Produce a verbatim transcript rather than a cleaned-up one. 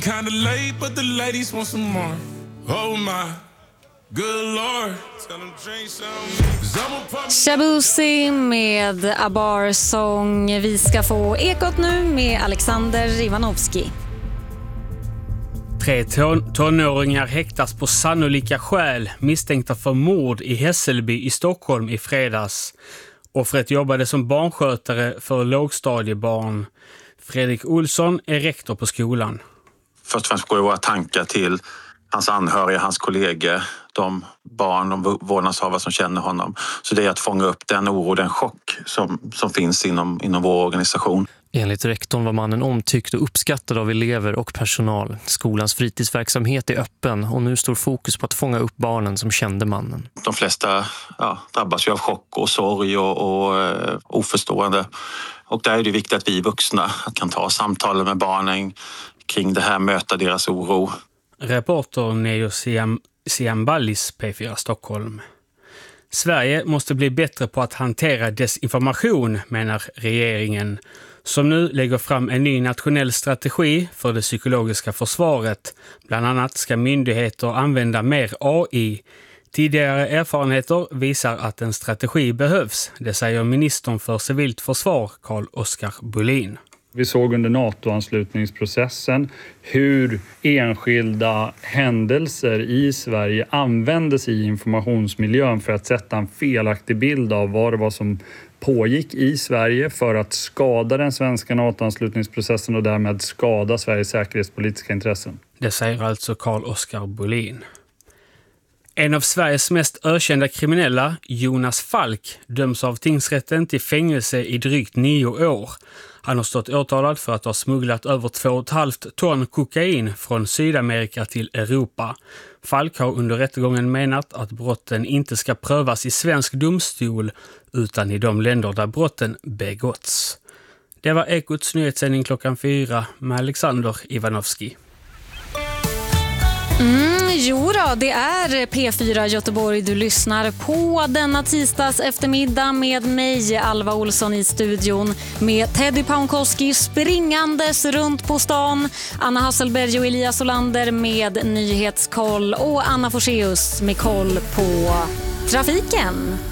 Kinda late, but the ladies want some more. Oh my good lord. Tell them drink some. Shabuzi med Abar sång. Vi ska få Ekot nu med Alexander Ivanovski. Tre ton- tonåringar häktas på sannolika skäl misstänkta för mord i Hässelby i Stockholm i fredags. Offret jobbade som barnskötare för lågstadiebarn. Fredrik Olsson är rektor på skolan. Först och främst går våra tankar till hans anhöriga, hans kollegor, de barn, de vårdnadshavare som känner honom. Så det är att fånga upp den oro, den chock som, som finns inom, inom vår organisation. Enligt rektorn var mannen omtyckt och uppskattad av elever och personal. Skolans fritidsverksamhet är öppen och nu står fokus på att fånga upp barnen som kände mannen. De flesta ja, drabbas ju av chock och sorg och, och eh, oförstående. Och där är det viktigt att vi vuxna kan ta samtal med barnen kring det här, möta deras oro. Reporter Neo Siam- Siamballis, P fyra Stockholm. Sverige måste bli bättre på att hantera desinformation, menar regeringen, som nu lägger fram en ny nationell strategi för det psykologiska försvaret. Bland annat ska myndigheter använda mer A I. Tidigare erfarenheter visar att en strategi behövs. Det säger ministern för civilt försvar, Carl-Oskar Bolin. Vi såg under NATO-anslutningsprocessen hur enskilda händelser i Sverige användes i informationsmiljön för att sätta en felaktig bild av vad det var som pågick i Sverige för att skada den svenska NATO-anslutningsprocessen och därmed skada Sveriges säkerhetspolitiska intressen. Det säger alltså Carl-Oskar Bolin. En av Sveriges mest ökända kriminella, Jonas Falk, döms av tingsrätten till fängelse i drygt nio år. Han har stått åtalad för att ha smugglat över två och ett halvt ton kokain från Sydamerika till Europa. Falk har under rättegången menat att brotten inte ska prövas i svensk domstol utan i de länder där brotten begåtts. Det var Ekots nyhetssändning klockan fyra med Alexander Ivanovski. Mm, jo då, det är P fyra Göteborg du lyssnar på denna tisdags eftermiddag med mig, Alva Olsson, i studion med Teddy Paunkowski springandes runt på stan, Anna Hasselberg och Elias Olander med nyhetskoll och Anna Forseus med koll på trafiken.